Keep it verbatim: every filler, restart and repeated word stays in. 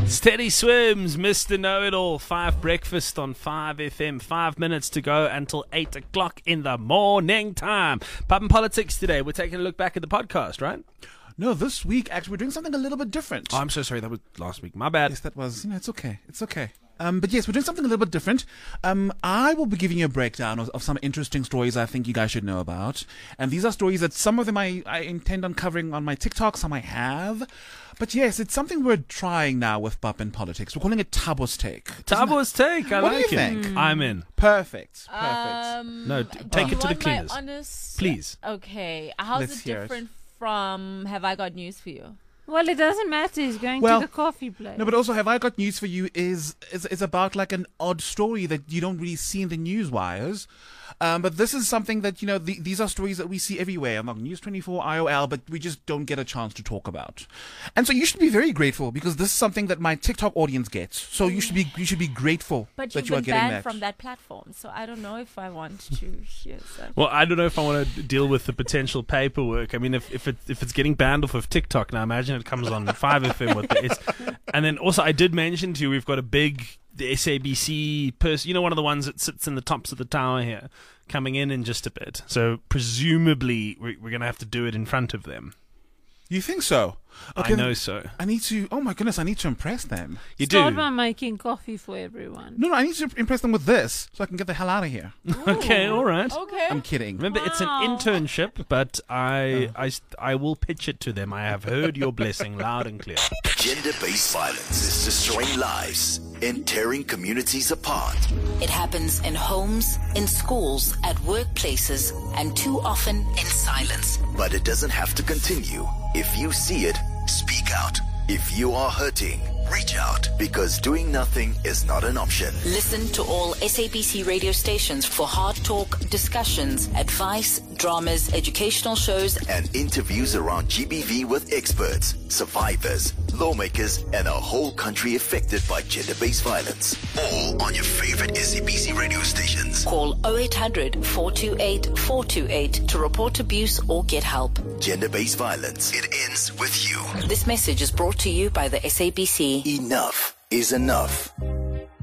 Steady Swims, Mister Know-It-All, five breakfast on five F M. Five minutes to go until eight o'clock in the morning time. Pub and Politics today. We're taking a look back at the podcast, right? No, this week, actually, we're doing something a little bit different. Oh, I'm so sorry. That was last week. My bad. Yes, that was, you know, it's okay. It's okay. Um, but yes, we're doing something a little bit different. Um, I will be giving you a breakdown of, of some interesting stories I think you guys should know about. And these are stories that some of them I, I intend on covering on my TikTok, some I have. But yes, it's something we're trying now with Pub and Politics. We're calling it Tabo's Take. Tabo's Take. I What do like you it. think? I'm in. Perfect. Perfect. Um, No, t- do take you it to the want my cleaners. honest- Please. Okay. How's Let's it hear it. different from Have I Got News for You? Well, it doesn't matter. He's going Well, to the coffee place. No, but also, Have I Got News for You is, is is about like an odd story that you don't really see in the news wires. Um, but this is something that, you know, the, these are stories that we see everywhere on News twenty-four, I O L, but we just don't get a chance to talk about. And so you should be very grateful because this is something that my TikTok audience gets. So you should be you should be grateful But that you've you are been getting banned that. from that platform, so I don't know if I want to hear that. Well, I don't know if I want to deal with the potential paperwork. I mean, if if, it, if it's getting banned off of TikTok, now imagine it comes on five F M with the it's, and then also I did mention to you we've got a big the S A B C person, you know, one of the ones that sits in the tops of the tower here, coming in in just a bit. So presumably we're, we're going to have to do it in front of them. You think so? I know so. I need to. Oh my goodness! I need to impress them. You Start do. by making coffee for everyone. No, no, I need to impress them with this so I can get the hell out of here. Okay, all right. Okay. I'm kidding. Remember, it's an Wow. internship, but I, I, I will pitch it to them. I have heard your blessing loud and clear. Gender-based violence is destroying lives and tearing communities apart. It happens in homes, in schools, at workplaces, and too often in silence. But it doesn't have to continue. If you see it, speak out. If you are hurting, reach out, because doing nothing is not an option. Listen to all S A B C radio stations for hard talk, discussions, advice, dramas, educational shows, And interviews around G B V with experts, survivors, lawmakers, and a whole country affected by gender-based violence. All on your favorite S A B C radio stations. Call oh eight hundred, four two eight, four two eight to report abuse or get help. Gender-based violence. It ends with you. This message is brought to you by the S A B C. Enough is enough.